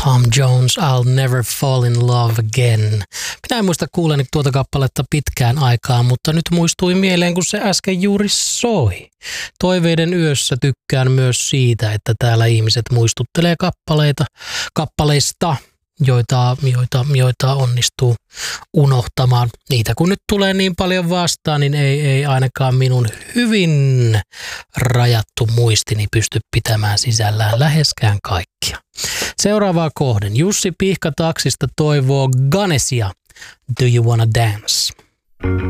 Tom Jones, I'll Never Fall in Love Again. Minä en muista kuuleni tuota kappaletta pitkään aikaan, mutta nyt muistui mieleen, kun se äsken juuri soi. Toiveiden yössä tykkään myös siitä, että täällä ihmiset muistuttelee kappaleista, joita onnistuu unohtamaan. Niitä kun nyt tulee niin paljon vastaan, niin ei ainakaan minun hyvin rajattu muistini pysty pitämään sisällään läheskään kaikkia. Seuraavaa kohden. Jussi Pihka taksista toivoo Ganesia. Do you wanna dance?